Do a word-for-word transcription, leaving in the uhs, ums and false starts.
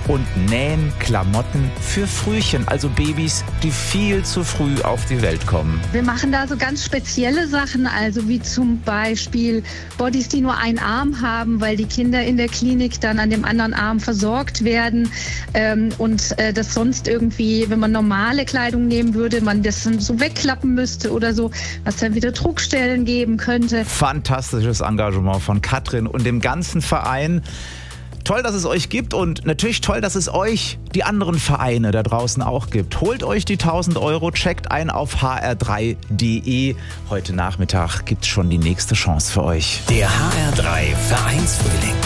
und nähen Klamotten für Frühchen, also Babys, die viel zu früh auf die Welt kommen. Wir machen da so ganz spezielle Sachen, also wie zum Beispiel Bodys, die nur einen Arm haben, weil die Kinder in der Klinik dann an dem anderen Arm versorgt werden ähm, und äh, das sonst irgendwie, wenn man normale Kleidung nehmen würde, man das dann so wegklappen müsste oder so, was dann wieder Druckstellen geben könnte. Fantastisches Engagement von Katrin und dem ganzen Verein. Toll, dass es euch gibt und natürlich toll, dass es euch, die anderen Vereine da draußen auch gibt. Holt euch die tausend Euro, checkt ein auf h r drei punkt d e. Heute Nachmittag gibt's schon die nächste Chance für euch. Der H R drei Vereinsfrühling.